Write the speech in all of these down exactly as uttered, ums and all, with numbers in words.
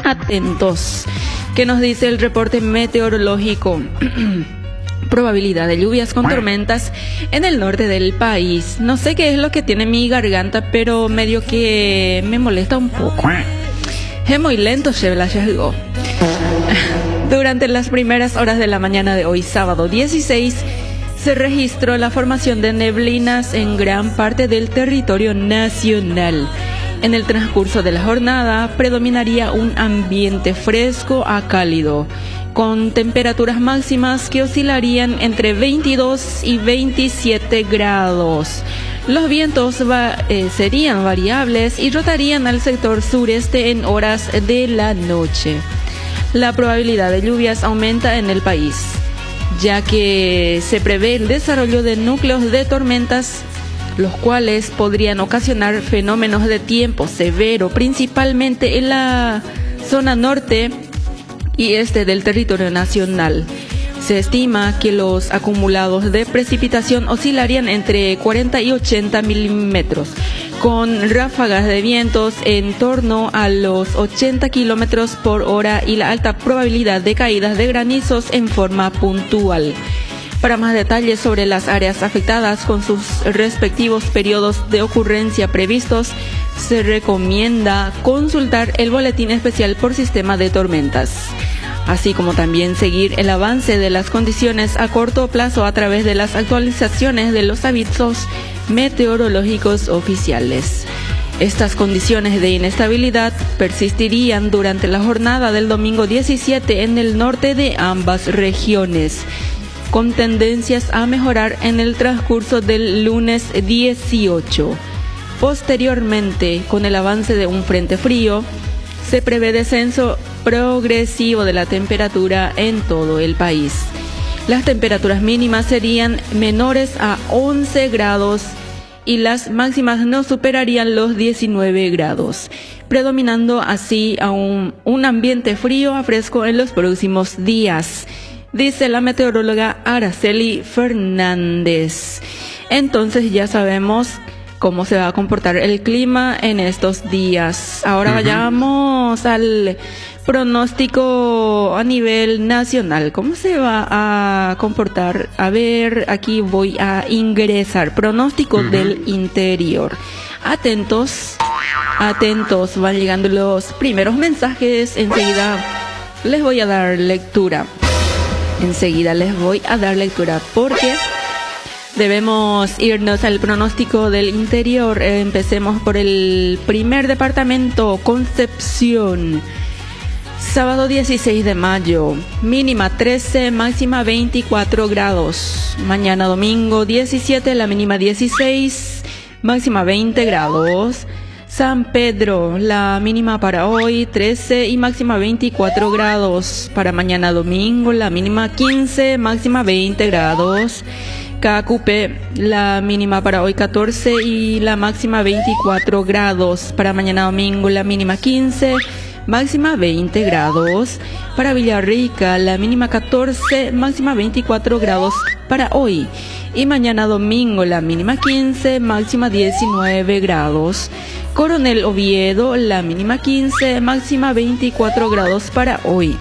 Atentos. ¿Qué nos dice el reporte meteorológico? Probabilidad de lluvias con tormentas en el norte del país. No sé qué es lo que tiene mi garganta, pero medio que me molesta un poco. Es muy lento, Shebla, ya llegó. Durante las primeras horas de la mañana de hoy, sábado dieciséis, se registró la formación de neblinas en gran parte del territorio nacional. En el transcurso de la jornada predominaría un ambiente fresco a cálido, con temperaturas máximas que oscilarían entre veintidós y veintisiete grados. Los vientos va, eh, serían variables y rotarían al sector sureste en horas de la noche. La probabilidad de lluvias aumenta en el país, ya que se prevé el desarrollo de núcleos de tormentas, los cuales podrían ocasionar fenómenos de tiempo severo, principalmente en la zona norte y este del territorio nacional. Se estima que los acumulados de precipitación oscilarían entre cuarenta y ochenta milímetros, con ráfagas de vientos en torno a los ochenta kilómetros por hora y la alta probabilidad de caídas de granizos en forma puntual. Para más detalles sobre las áreas afectadas con sus respectivos periodos de ocurrencia previstos, se recomienda consultar el boletín especial por sistema de tormentas, así como también seguir el avance de las condiciones a corto plazo a través de las actualizaciones de los avisos meteorológicos oficiales. Estas condiciones de inestabilidad persistirían durante la jornada del domingo diecisiete en el norte de ambas regiones, con tendencias a mejorar en el transcurso del lunes dieciocho. Posteriormente, con el avance de un frente frío, se prevé descenso progresivo de la temperatura en todo el país. Las temperaturas mínimas serían menores a once grados y las máximas no superarían los diecinueve grados, predominando así a un, un ambiente frío a fresco en los próximos días, dice la meteoróloga Araceli Fernández. Entonces ya sabemos cómo se va a comportar el clima en estos días. Ahora uh-huh. vayamos al pronóstico a nivel nacional. ¿Cómo se va a comportar? A ver, aquí voy a ingresar. Pronóstico uh-huh. del interior. Atentos, atentos. Van llegando los primeros mensajes. Enseguida les voy a dar lectura. Enseguida les voy a dar lectura porque debemos irnos al pronóstico del interior. Eh, empecemos por el primer departamento, Concepción. Sábado dieciséis de mayo, mínima trece, máxima veinticuatro grados. Mañana domingo diecisiete, la mínima dieciséis, máxima veinte grados. San Pedro, la mínima para hoy trece y máxima veinticuatro grados. Para mañana domingo, la mínima quince, máxima veinte grados. Cacupe, la mínima para hoy catorce y la máxima veinticuatro grados. Para mañana domingo, la mínima quince, máxima veinte grados. Para Villarrica, la mínima catorce, máxima veinticuatro grados para hoy. Y mañana domingo, la mínima quince, máxima diecinueve grados. Coronel Oviedo, la mínima quince, máxima veinticuatro grados para hoy.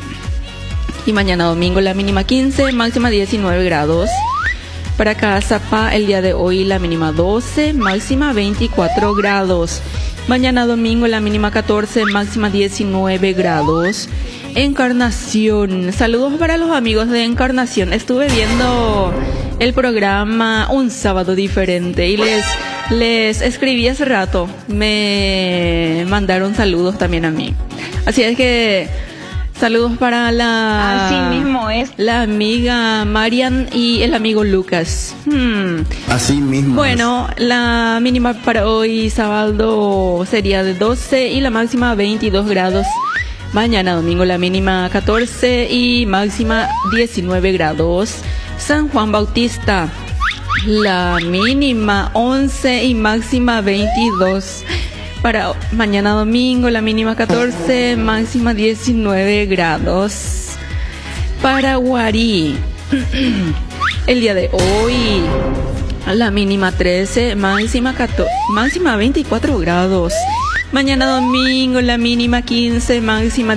Y mañana domingo, la mínima quince, máxima diecinueve grados. Para Cazapá, el día de hoy, la mínima doce, máxima veinticuatro grados. Mañana domingo, la mínima catorce, máxima diecinueve grados. Encarnación, saludos para los amigos de Encarnación. Estuve viendo el programa Un Sábado Diferente y les, les escribí hace rato. Me mandaron saludos también a mí. Así es que saludos para la, así mismo es, la amiga Marian y el amigo Lucas. Hmm. Así mismo. Bueno, es. La mínima para hoy sábado sería de doce y la máxima veintidós grados. Mañana domingo la mínima catorce y máxima diecinueve grados. San Juan Bautista, la mínima once y máxima veintidós. Para mañana domingo la mínima catorce, máxima diecinueve grados. Para Guarí, el día de hoy la mínima trece, máxima catorce, máxima veinticuatro grados. Mañana domingo la mínima quince, máxima